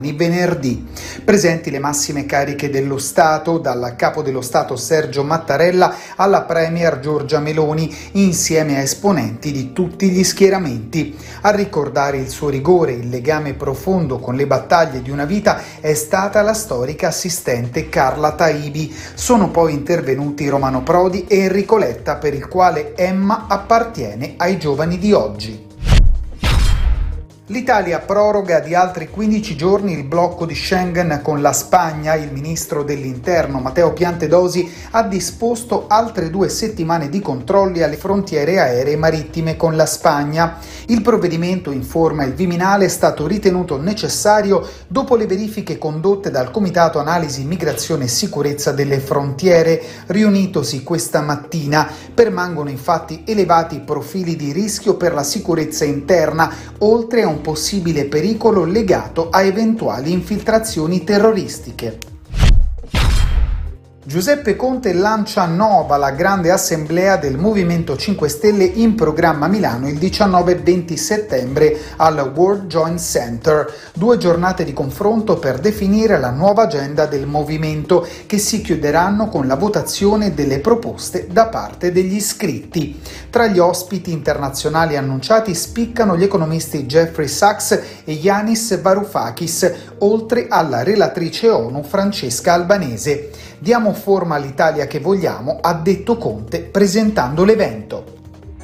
Venerdì. Presenti le massime cariche dello Stato, dal Capo dello Stato Sergio Mattarella alla Premier Giorgia Meloni, insieme a esponenti di tutti gli schieramenti. A ricordare il suo rigore, il legame profondo con le battaglie di una vita è stata la storica assistente Carla Taibi. Sono poi intervenuti Romano Prodi e Enrico Letta, per il quale Emma appartiene ai giovani di oggi. L'Italia proroga di altri 15 giorni il blocco di Schengen con la Spagna. Il ministro dell'Interno Matteo Piantedosi ha disposto altre 2 settimane di controlli alle frontiere aeree marittime con la Spagna. Il provvedimento, informa il Viminale, è stato ritenuto necessario dopo le verifiche condotte dal Comitato Analisi Migrazione e Sicurezza delle Frontiere, riunitosi questa mattina. Permangono infatti elevati profili di rischio per la sicurezza interna, oltre a un possibile pericolo legato a eventuali infiltrazioni terroristiche. Giuseppe Conte lancia Nova, la grande assemblea del Movimento 5 Stelle in programma a Milano il 19 e 20 settembre al World Joint Center. 2 giornate di confronto per definire la nuova agenda del movimento, che si chiuderanno con la votazione delle proposte da parte degli iscritti. Tra gli ospiti internazionali annunciati spiccano gli economisti Jeffrey Sachs e Yanis Varoufakis, oltre alla relatrice ONU Francesca Albanese. Diamo forma all'Italia che vogliamo, ha detto Conte presentando l'evento.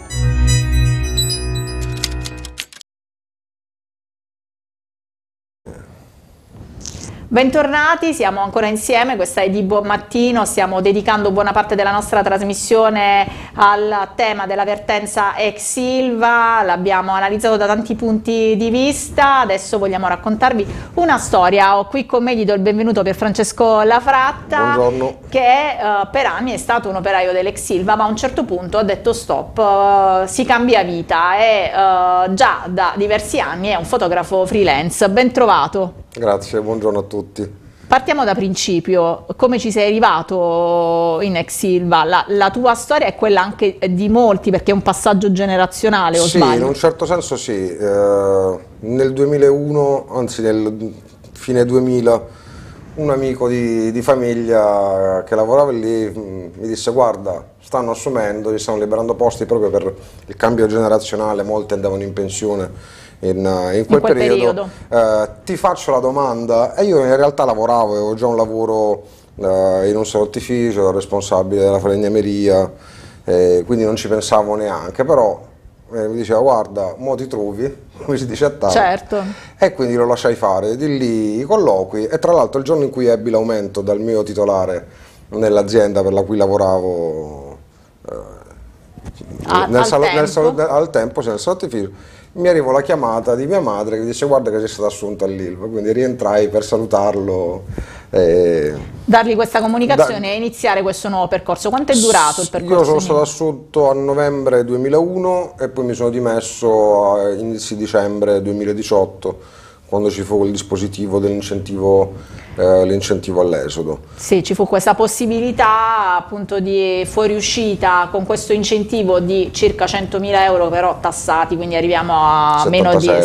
Bentornati, siamo ancora insieme, questa è Di Buon Mattino, stiamo dedicando buona parte della nostra trasmissione al tema della vertenza ex Ilva, l'abbiamo analizzato da tanti punti di vista, adesso vogliamo raccontarvi una storia. Ho qui con me, gli do il benvenuto, Pierfrancesco Lafratta. Buongiorno. Che per anni è stato un operaio dell'ex Ilva, ma a un certo punto ha detto stop, si cambia vita e già da diversi anni è un fotografo freelance. Ben trovato. Grazie, buongiorno a tutti. Partiamo da principio, come ci sei arrivato in ex Ilva? La tua storia è quella anche di molti, perché è un passaggio generazionale, o sbaglio? Sì, in un certo senso sì. Nel 2001, anzi nel fine 2000, un amico di famiglia che lavorava lì mi disse: guarda, stanno assumendo, gli stanno liberando posti proprio per il cambio generazionale, molti andavano in pensione in quel periodo. Ti faccio la domanda. E io in realtà lavoravo, avevo già un lavoro in un salottificio, ero responsabile della falegnameria, quindi non ci pensavo neanche, però mi diceva: guarda, mo ti trovi, come si dice a tavola. Certo. E quindi lo lasciai fare, di lì i colloqui, e tra l'altro il giorno in cui ebbi l'aumento dal mio titolare nell'azienda per la cui lavoravo nel salottificio, mi arrivò la chiamata di mia madre che mi disse: guarda che sei stato assunto all'Ilva. Quindi rientrai per salutarlo, dargli questa comunicazione e iniziare questo nuovo percorso. Quanto è durato il percorso? Io sono stato assunto a novembre 2001 e poi mi sono dimesso a inizi dicembre 2018, quando ci fu il dispositivo dell'incentivo l'incentivo all'esodo. Sì, ci fu questa possibilità appunto di fuoriuscita con questo incentivo di circa 100.000 euro, però tassati, quindi arriviamo a 77. meno di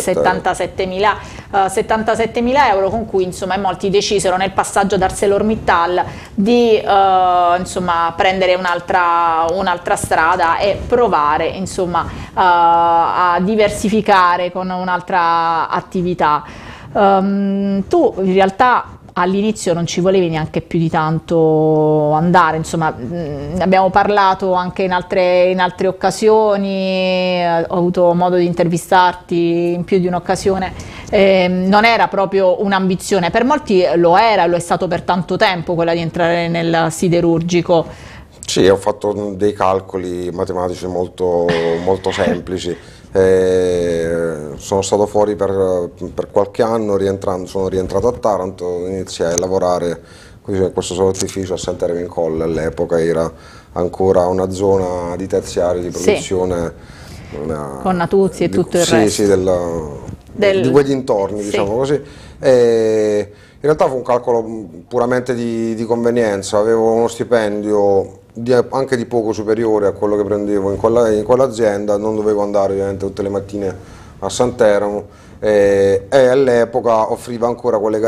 77.000 euro, con cui insomma molti decisero nel passaggio ad ArcelorMittal di insomma prendere un'altra strada e provare insomma a diversificare con un'altra attività. Tu in realtà all'inizio non ci volevi neanche più di tanto andare, insomma abbiamo parlato anche in altre occasioni, ho avuto modo di intervistarti in più di un'occasione, non era proprio un'ambizione, per molti lo era, lo è stato per tanto tempo, quella di entrare nel siderurgico. Sì, ho fatto dei calcoli matematici molto semplici. Sono stato fuori per qualche anno, sono rientrato a Taranto, iniziai a lavorare in questo salottificio a Sant'Ermin Colle. All'epoca era ancora una zona di terziario di produzione, sì, con Natuzzi e tutto il resto. Sì, di quei dintorni, sì, diciamo così. In realtà fu un calcolo puramente di convenienza, avevo uno stipendio anche di poco superiore a quello che prendevo in quell'azienda, non dovevo andare ovviamente tutte le mattine a Sant'Eramo, e all'epoca offriva ancora quelle